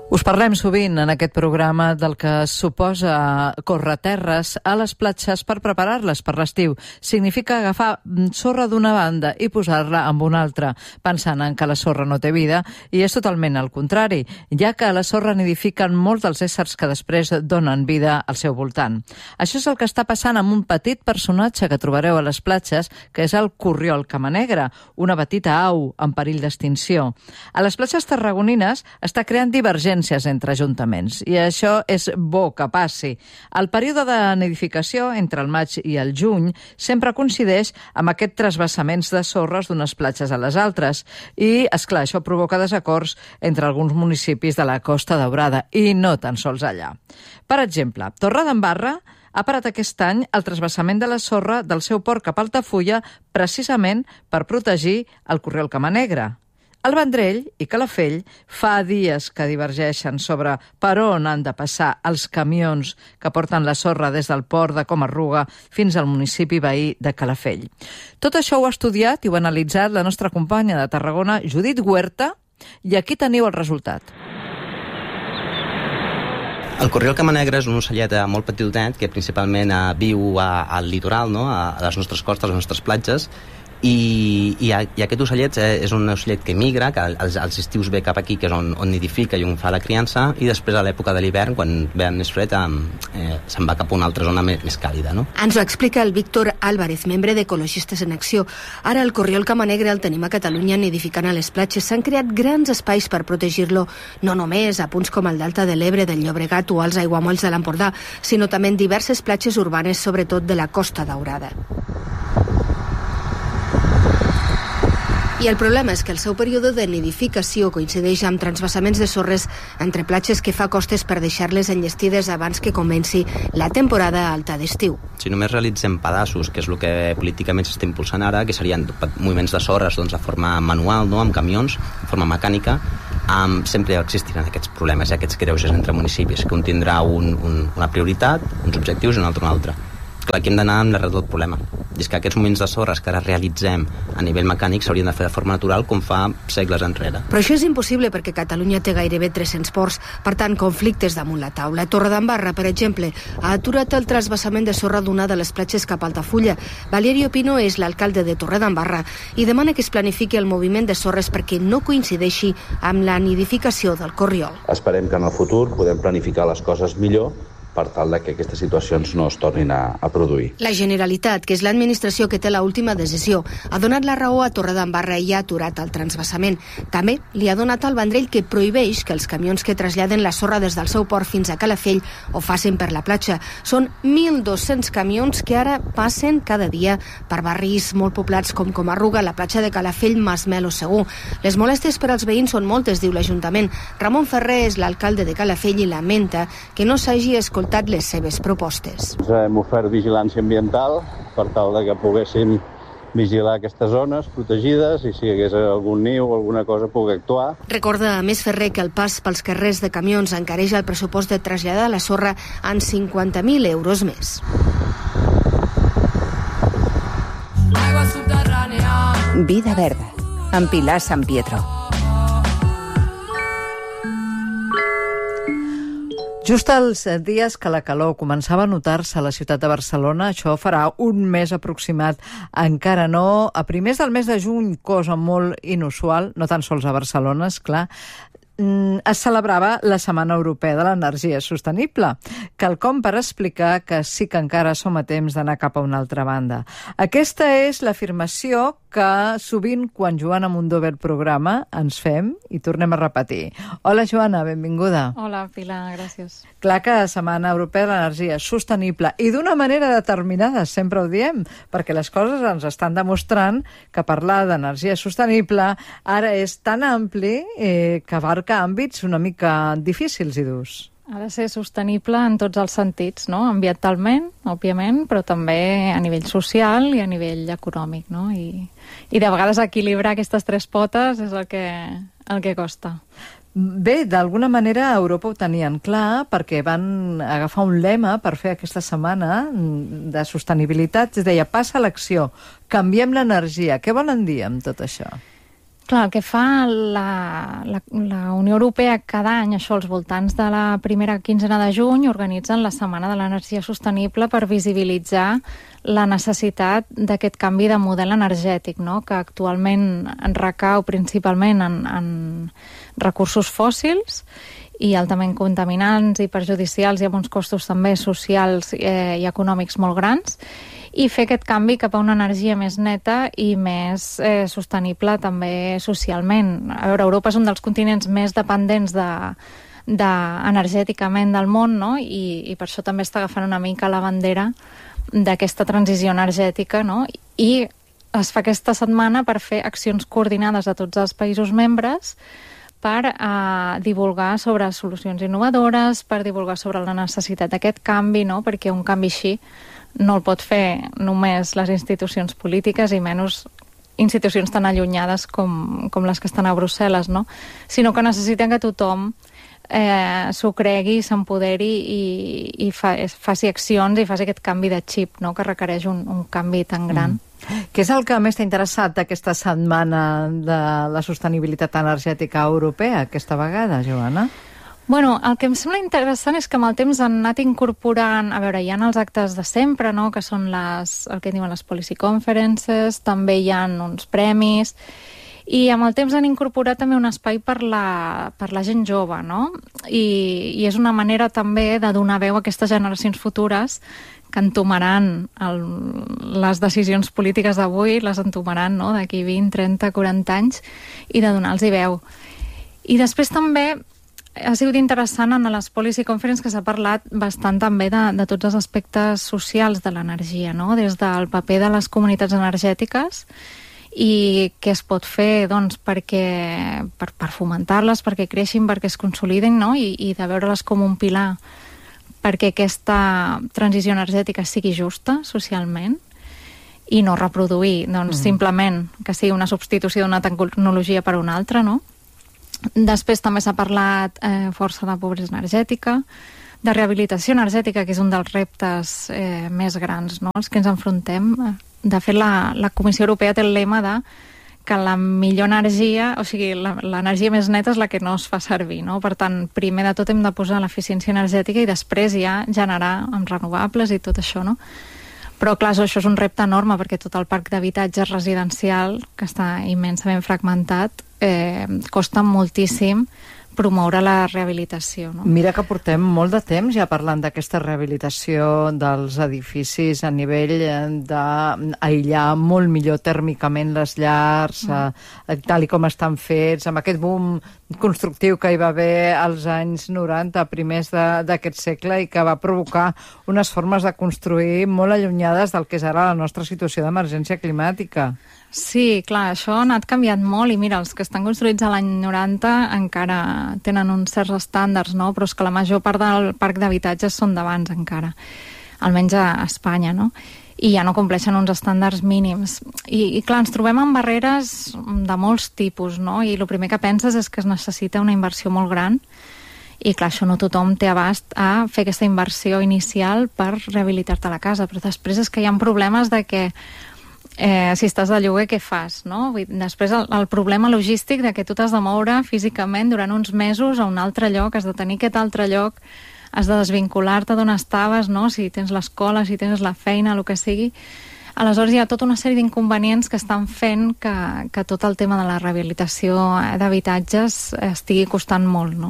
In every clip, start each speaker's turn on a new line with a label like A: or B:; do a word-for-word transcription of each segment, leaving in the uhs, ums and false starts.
A: Us parlem sovint en aquest programa del que suposa córrer terres a les platges per preparar-les per l'estiu. Significa agafar sorra d'una banda i posar-la amb una altra, pensant en que la sorra no té vida, i és totalment el contrari, ja que a la sorra nidifiquen molts dels éssers que després donen vida al seu voltant. Això és el que està passant amb un petit personatge que trobareu a les platges, que és el corriol camanegre, una petita au en perill d'extinció. A les platges tarragonines està creant divergències entre ajuntaments, i això és bo que passi. El període de nidificació entre el maig i el juny sempre coincideix amb aquests trasbassaments de sorres d'unes platges a les altres, i, esclar, això provoca desacords entre alguns municipis de la Costa Daurada, i no tan sols allà. Per exemple, Torredembarra ha parat aquest any el trasbassament de la sorra del seu port cap a Altafulla precisament per protegir el corriol camanegre. El Vendrell i Calafell fa dies que divergeixen sobre per on han de passar els camions que porten la sorra des del port de Comarruga fins al municipi veí de Calafell. Tot això ho ha estudiat i ho ha analitzat la nostra companya de Tarragona, Judit Huerta, i aquí teniu el resultat.
B: El corriol camanegre és un ocellet molt petitet que principalment viu al litoral, no? A les nostres costes, a les nostres platges, I, i, i aquest ocellet és un ocellet que migra, que als, als estius ve cap aquí, que és on, on nidifica i on fa la criança, i després a l'època de l'hivern, quan ve més fred, eh, se'n va cap a una altra zona més, més càlida, no?
C: Ens ho explica el Víctor Álvarez, membre d'Ecologistes en Acció. Ara el corriol camanegre el tenim a Catalunya nidificant a les platges. S'han creat grans espais per protegir-lo, no només a punts com el Delta de l'Ebre, del Llobregat o als aiguamolls de l'Empordà, sinó també en diverses platges urbanes, sobretot de la Costa Daurada. I el problema és que el seu període de nidificació coincideix amb transvasaments de sorres entre platges que fa costes per deixar-les enllestides abans que comenci la temporada alta d'estiu.
B: Si només realitzem pedaços, que és el que políticament s'està impulsant ara, que serien moviments de sorres doncs, de forma manual, no? Amb camions, de forma mecànica, um, sempre existiran aquests problemes i aquests greuges entre municipis, que un tindrà un, un, una prioritat, uns objectius i un altre un altre. Clar, aquí hem d'anar amb l'arrel del problema. I és que aquests moments de sorres que ara realitzem a nivell mecànic s'haurien de fer de forma natural com fa segles enrere.
C: Però això és impossible perquè Catalunya té gairebé tres-cents ports, per tant, conflictes damunt la taula. Torredembarra, per exemple, ha aturat el trasbassament de sorra d'una de les platges cap a Altafulla. Valerio Pino és l'alcalde de Torredembarra i demana que es planifiqui el moviment de sorres perquè no coincideixi amb la nidificació del corriol.
D: Esperem que en el futur podem planificar les coses millor per tal que aquestes situacions no es tornin a, a produir.
C: La Generalitat, que és l'administració que té l'última decisió, ha donat la raó a Torredembarra i ha aturat el transvassament. També li ha donat al Vendrell, que prohibeix que els camions que traslladen la sorra des del seu port fins a Calafell ho facin per la platja. Són mil dos-cents camions que ara passen cada dia per barris molt poblats com Comarruga, la platja de Calafell, Masmelo segur. Les molèsties per als veïns són moltes, diu l'Ajuntament. Ramon Ferrer és l'alcalde de Calafell i lamenta que no s'hagi escoltat les seves propostes.
E: Hem ofert vigilància ambiental per tal de que poguéssim vigilar aquestes zones protegides i si hi hagués algun niu o alguna cosa poder actuar.
C: Recorda a més Ferrer que el pas pels carrers de camions encareix el pressupost de traslladar la sorra en cinquanta mil euros més.
F: Vida Verda, amb Pilar San Pietro.
A: Just els dies que la calor començava a notar-se a la ciutat de Barcelona, això farà un mes aproximat, encara no, a primers del mes de juny, cosa molt inusual, no tan sols a Barcelona, esclar, es celebrava la Setmana Europea de l'Energia Sostenible, quelcom per explicar que sí que encara som a temps d'anar cap a una altra banda. Aquesta és l'afirmació que sovint, quan Joana Mundó ve al programa, ens fem i tornem a repetir. Hola, Joana, benvinguda.
G: Hola, Pilar, gràcies.
A: Clar que la Setmana Europea de l'Energia Sostenible, i d'una manera determinada, sempre ho diem, perquè les coses ens estan demostrant que parlar d'energia sostenible ara és tan ampli eh, que abarca àmbits una mica difícils i durs.
G: Ha de ser sostenible en tots els sentits, no? Ambientalment, òbviament, però també a nivell social i a nivell econòmic, no? I, i de vegades equilibrar aquestes tres potes és el que, el que costa.
A: Bé, d'alguna manera a Europa ho tenien clar perquè van agafar un lema per fer aquesta setmana de sostenibilitat. Es deia, passa a l'acció, canviem l'energia. Què volen dir amb tot això?
G: Clar, el que fa la, la, la Unió Europea cada any, això, als voltants de la primera quinzena de juny, organitzen la Setmana de l'Energia Sostenible per visibilitzar la necessitat d'aquest canvi de model energètic, no? Que actualment recau principalment en, en recursos fòssils i altament contaminants i perjudicials i amb uns costos també socials eh, i econòmics molt grans, i fer aquest canvi cap a una energia més neta i més eh, sostenible també socialment. A veure, Europa és un dels continents més dependents de, de, energèticament del món, no? I, i per això també està agafant una mica la bandera d'aquesta transició energètica, no? I es fa aquesta setmana per fer accions coordinades a tots els països membres per eh, divulgar sobre solucions innovadores, per divulgar sobre la necessitat d'aquest canvi, no? Perquè un canvi així no el pot fer només les institucions polítiques i menys institucions tan allunyades com, com les que estan a Brussel·les, no? Sinó que necessiten que tothom eh, s'ho cregui, s'empoderi i, i fa, faci accions i faci aquest canvi de xip, no? Que requereix un, un canvi tan gran.
A: Mm. Què és el que més t'ha interessat d'aquesta setmana de la sostenibilitat energètica europea aquesta vegada, Joana?
G: Bueno, el que em sembla interessant és que amb el temps han anat incorporant, a veure, hi ha els actes de sempre, no?, que són les, el que diuen les policy conferences, també hi ha uns premis, i amb el temps han incorporat també un espai per la, per la gent jove, no? I, i és una manera també de donar veu a aquestes generacions futures que entomaran el, les decisions polítiques d'avui, les entomaran, no?, d'aquí vint, trenta, quaranta anys, i de donar-los veu. I després també ha sigut interessant en les policy conferences que s'ha parlat bastant també de, de tots els aspectes socials de l'energia, no? Des del paper de les comunitats energètiques i què es pot fer, doncs, perquè, per, per fomentar-les, perquè creixin, perquè es consolidin, no? I, i de veure-les com un pilar perquè aquesta transició energètica sigui justa socialment i no reproduir, doncs, mm. simplement que sigui una substitució d'una tecnologia per una altra, no? Després també s'ha parlat eh, força de pobresa energètica, de rehabilitació energètica, que és un dels reptes eh, més grans, no?, als que ens enfrontem. De fet, la, la Comissió Europea té el lema de que la millor energia, o sigui, l'energia més neta és la que no es fa servir, no? Per tant, primer de tot hem de posar l'eficiència energètica i després ja generar amb renovables i tot això, no? Però, clar, això és un repte enorme perquè tot el parc d'habitatges residencial, que està immensament fragmentat, eh, costa moltíssim promoure la rehabilitació, no? Mira que portem molt de temps ja parlant d'aquesta rehabilitació dels edificis a nivell d'aïllar molt millor tèrmicament les llars, mm. eh, tal i com estan fets, amb aquest boom constructiu que hi va haver als anys noranta, primers d'aquest segle, i que va provocar unes formes de construir molt allunyades del que és ara la nostra situació d'emergència climàtica. Sí, clar, això ha anat canviant molt i mira, els que estan construïts a l'any noranta encara tenen uns certs estàndards, no? Però és que la major part del parc d'habitatges són d'abans encara, almenys a Espanya, no? I ja no compleixen uns estàndards mínims. I, i clar, ens trobem amb barreres de molts tipus, no? I el primer que penses és que es necessita una inversió molt gran i clar, això no tothom té abast a fer aquesta inversió inicial per rehabilitar-te la casa, però després és que hi ha problemes de que Eh, si estàs de lloguer, què fas, no? Vull dir, després el, el problema logístic de que tu t'has de moure físicament durant uns mesos a un altre lloc, has de tenir aquest altre lloc, has de desvincular-te d'on estaves, no? Si tens l'escola, si tens la feina, el que sigui. Aleshores hi ha tota una sèrie d'inconvenients que estan fent que, que tot el tema de la rehabilitació d'habitatges estigui costant molt, no?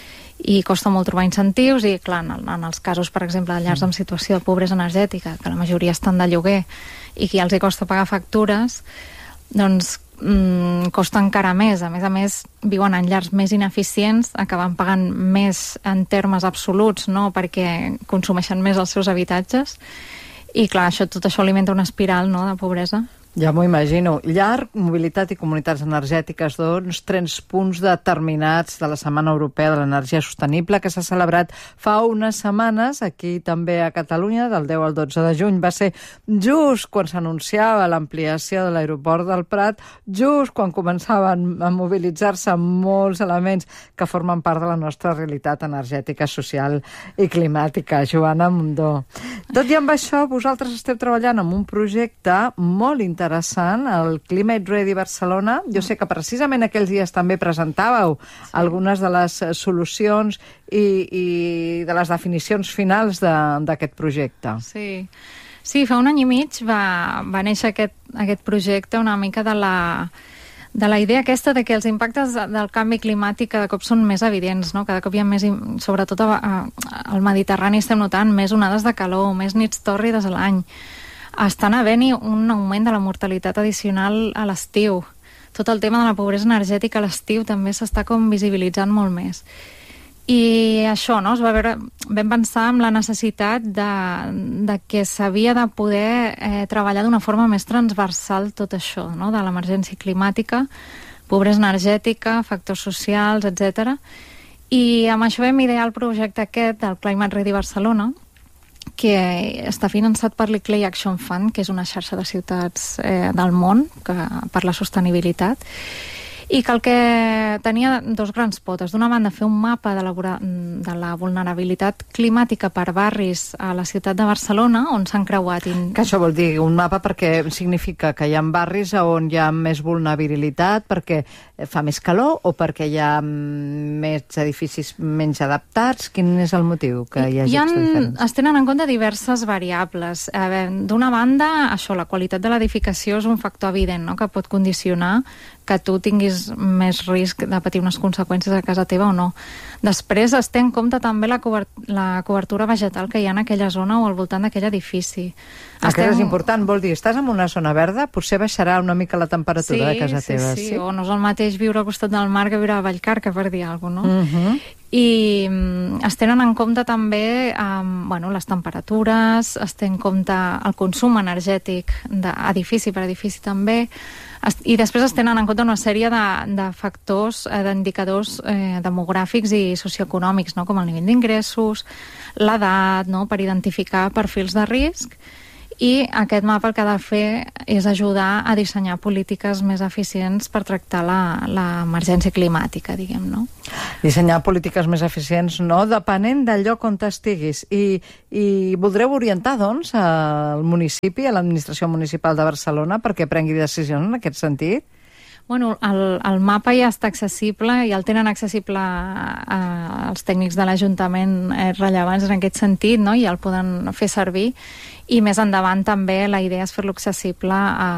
G: I costa molt trobar incentius i, clar, en, en els casos, per exemple, de llars en situació de pobresa energètica, que la majoria estan de lloguer i que ja els hi costa pagar factures, doncs mmm, costa encara més. A més a més, viuen en llars més ineficients, acaben pagant més en termes absoluts, no?, perquè consumeixen més els seus habitatges. I, clar, això, tot això alimenta una espiral, no?, de pobresa. Ja m'ho imagino. Llar, mobilitat i comunitats energètiques, doncs, tres punts determinats de la Setmana Europea de l'Energia Sostenible que s'ha celebrat fa unes setmanes aquí també a Catalunya, del deu al dotze de juny. Va ser just quan s'anunciava l'ampliació de l'aeroport del Prat, just quan començaven a mobilitzar-se molts elements que formen part de la nostra realitat energètica, social i climàtica. Joana Mundó. Tot i amb això, vosaltres esteu treballant en un projecte molt interessant
A: interessant, el Climate Ready Barcelona. Jo sé que precisament aquells dies també presentàveu sí. algunes de les solucions i, i de les definicions finals d'aquest projecte.
G: Sí. Sí, fa un any i mig va, va néixer aquest, aquest projecte una mica de la, de la idea aquesta de que els impactes del canvi climàtic cada cop són més evidents, no? Cada cop hi ha més, sobretot a, a, al Mediterrani estem notant més onades de calor, més nits tòrrides a l'any. Estan havent-hi un augment de la mortalitat addicional a l'estiu. Tot el tema de la pobresa energètica a l'estiu també s'està com visibilitzant molt més. I això, no? Es va veure, vam pensar en la necessitat de, de que s'havia de poder eh, treballar d'una forma més transversal tot això, no? De l'emergència climàtica, pobresa energètica, factors socials, etcètera. I amb això vam idear el projecte aquest del Climate Ready Barcelona, que està finançat per l'I C L E I Action Fund, que és una xarxa de ciutats eh, del món que, per la sostenibilitat, i que el que tenia dos grans potes. D'una banda, fer un mapa de la, de la vulnerabilitat climàtica per barris a la ciutat de Barcelona, on s'han creuat... In...
A: Que això vol dir un mapa perquè significa que hi ha barris on hi ha més vulnerabilitat, perquè fa més calor o perquè hi ha més edificis menys adaptats? Quin és el motiu que hi hagi
G: hi ha,
A: aquestes diferències?
G: Es tenen en compte diverses variables. D'una banda, això, la qualitat de l'edificació és un factor evident, no?, que pot condicionar que tu tinguis més risc de patir unes conseqüències a casa teva o no. Després es té en compte també la, cobert la cobertura vegetal que hi ha en aquella zona o al voltant d'aquell edifici.
A: Aquest Estem... és important, vol dir, estàs en una zona verda, potser baixarà una mica la temperatura
G: sí,
A: de casa
G: sí,
A: teva.
G: Sí, sí, o no és el mateix viure al costat del mar que viure a Vallcarca, per dir alguna cosa, no?
A: Uh -huh.
G: I um, es tenen en compte també um, bueno, les temperatures, es té en compte el consum energètic d'edifici per edifici també, i després es tenen en compte una sèrie de, de factors, eh, d'indicadors eh, demogràfics i socioeconòmics, no?, com el nivell d'ingressos, l'edat, no?, per identificar perfils de risc. I aquest mapa el que ha de fer és ajudar a dissenyar polítiques més eficients per tractar l'emergència climàtica, diguem, no?
A: Dissenyar polítiques més eficients, no? Depenent del lloc on estiguis. I, i voldreu orientar, doncs, al municipi, a l'administració municipal de Barcelona, perquè prengui decisions en aquest sentit?
G: Bueno, el, el mapa ja està accessible, ja el tenen accessible a, a, als tècnics de l'Ajuntament eh, rellevants en aquest sentit, no?, i el poden fer servir. I més endavant també la idea és fer-lo accessible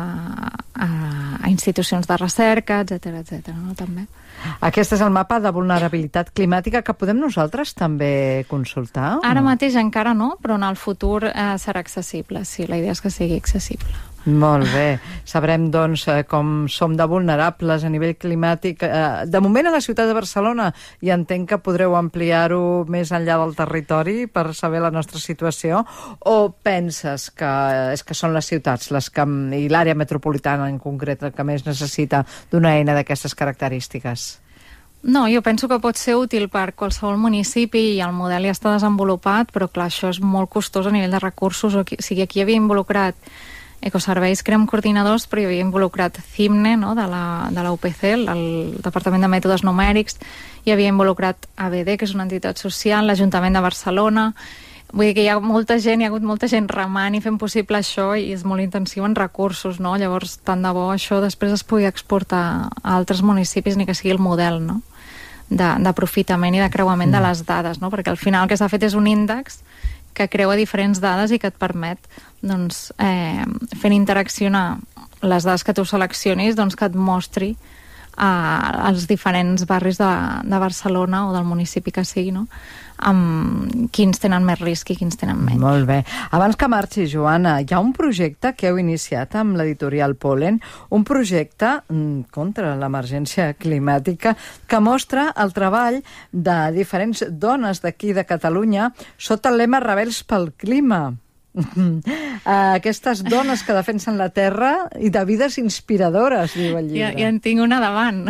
G: a, a, a institucions de recerca, etcètera, etcètera, no?, també.
A: Aquest és el mapa de vulnerabilitat climàtica que podem nosaltres també consultar?
G: Ara mateix encara no, però en el futur eh, serà accessible, sí, la idea és que sigui accessible.
A: Molt bé. Sabrem, doncs, com som de vulnerables a nivell climàtic. De moment a la ciutat de Barcelona, i entenc que podreu ampliar-ho més enllà del territori per saber la nostra situació, o penses que és que són les ciutats les que, i l'àrea metropolitana en concret, el que més necessita d'una eina d'aquestes característiques?
G: No, jo penso que pot ser útil per qualsevol municipi i el model ja està desenvolupat, però clar, això és molt costós a nivell de recursos. O sigui, aquí hi havia involucrat Ecoserveis, Crem Coordinadors, però hi havia involucrat CIMNE, no?, de la, de la U P C, el Departament de Mètodes Numèrics, hi havia involucrat A B D, que és una entitat social, l'Ajuntament de Barcelona. Vull dir que hi ha molta gent, hi ha hagut molta gent remant i fent possible això, i és molt intensiu en recursos, no? Llavors, tant de bo això després es pugui exportar a altres municipis, ni que sigui el model, no?, d'aprofitament i de creuament mm. de les dades, no?, perquè al final el que s'ha fet és un índex que creua diferents dades i que et permet, doncs, eh, fent interaccionar les dades que tu seleccionis, doncs, que et mostri eh, els diferents barris de, de Barcelona o del municipi que sigui, no?, amb quins tenen més risc i quins tenen menys.
A: Molt bé. Abans que marxi, Joana, hi ha un projecte que heu iniciat amb l'editorial Polen, un projecte mm, contra l'emergència climàtica que mostra el treball de diferents dones d'aquí de Catalunya sota el lema Rebels pel Clima. Aquestes dones que defensen la terra i de vides inspiradores, diu el llibre.
G: Ja, ja en tinc una davant.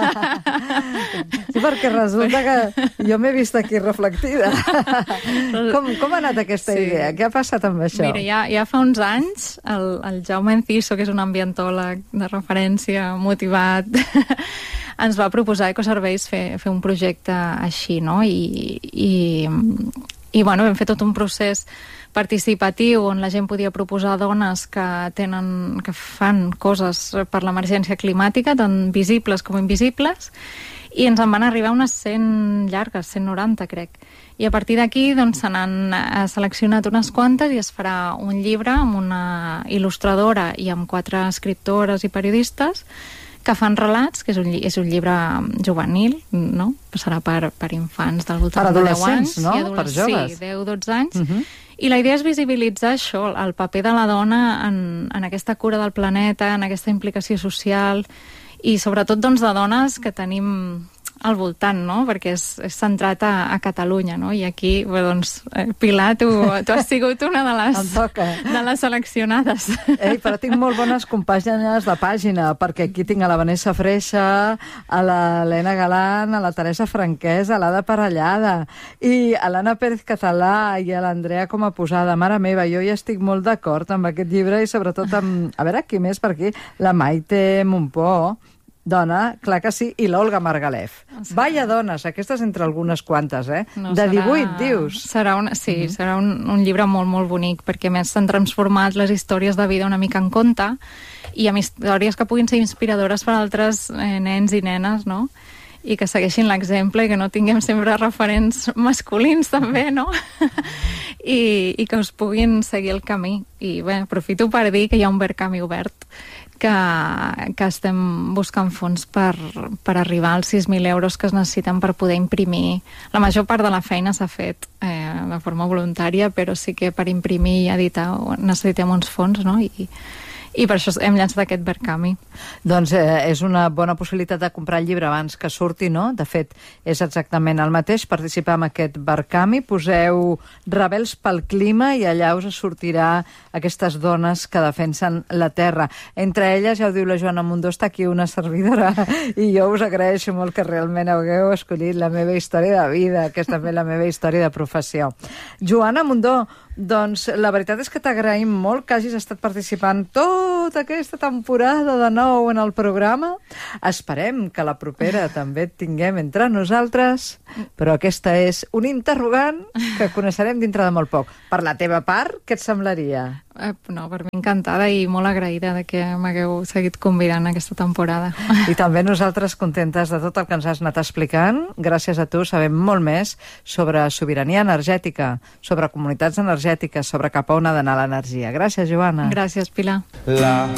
A: Sí, perquè resulta que jo m'he vist aquí reflectida. Com, com ha anat aquesta sí. idea? Què ha passat amb això?
G: Mira, ja, ja fa uns anys el, el Jaume Enciso, que és un ambientòleg de referència motivat, ens va proposar a Ecoserveis fer, fer un projecte així, no? I, i, I bueno, vam fer tot un procés participatiu on la gent podia proposar dones que tenen, que fan coses per l'emergència climàtica, tant visibles com invisibles, i ens en van arribar unes cent llargues, cent noranta crec. I a partir d'aquí doncs, se n'han seleccionat unes quantes i es farà un llibre amb una il·lustradora i amb quatre escriptores i periodistes que fan relats, que és un, és un llibre juvenil, no? Passarà per, per infants del voltant de deu anys.
A: No?
G: I
A: Per joves.
G: Sí, deu dotze anys.
A: Uh -huh.
G: I la idea és visibilitzar això, el paper de la dona en, en aquesta cura del planeta, en aquesta implicació social, i sobretot doncs, de dones que tenim al voltant, no? Perquè és, és centrat a, a Catalunya, no? I aquí, bé, doncs, eh, Pilar, tu, tu has sigut una de les, de les seleccionades.
A: Ei, però tinc molt bones compàgines de pàgina, perquè aquí tinc a la Vanessa Freixa, a l'Helena Galán, a la Teresa Franquès, a l'Ada Parellada, i a l'Anna Pérez Català i a l'Andrea com a posada. Mare meva, jo ja estic molt d'acord amb aquest llibre i sobretot amb... A veure, qui més per aquí? La Maite Montpó, dona, clar que sí, i l'Olga Margalef. Sí. Vaya dones, aquestes entre algunes quantes, eh? No, de divuit, serà... dius?
G: Serà una... Sí, uh -huh. serà un, un llibre molt, molt bonic, perquè més s'han transformat les històries de vida una mica en conte, i amb històries que puguin ser inspiradores per a altres eh, nens i nenes, no? I que segueixin l'exemple i que no tinguem sempre referents masculins també, no? I, i que us puguin seguir el camí. I bé, aprofito per dir que hi ha un Verkami obert, que, que estem buscant fons per, per arribar als sis mil euros que es necessiten per poder imprimir. La major part de la feina s'ha fet eh, de forma voluntària, però sí que per imprimir i editar necessitem uns fons, no? I, i per això hem llançat aquest Verkami.
A: Doncs eh, és una bona possibilitat de comprar el llibre abans que surti, no? De fet, és exactament el mateix. Participar en aquest Verkami, poseu Rebels pel clima i allà us sortirà aquestes dones que defensen la terra. Entre elles, ja ho diu la Joana Mundó, està aquí una servidora, i jo us agraeixo molt que realment hagueu escollit la meva història de vida, que és també la meva història de professió. Joana Mundó, doncs la veritat és que t'agraïm molt que hagis estat participant tota aquesta temporada de nou en el programa. Esperem que la propera també et tinguem entre nosaltres, però aquesta és un interrogant que coneixerem dintre de molt poc. Per la teva part, què et semblaria?
G: Eh, no, per mi encantada i molt agraïda de que m'hagueu seguit convidant aquesta temporada.
A: I també nosaltres contentes de tot el que ens has anat explicant. Gràcies a tu sabem molt més sobre sobirania energètica, sobre comunitats energètiques, sobre cap a on ha d'anar l'energia. Gràcies, Joana.
G: Gràcies, Pilar.
H: La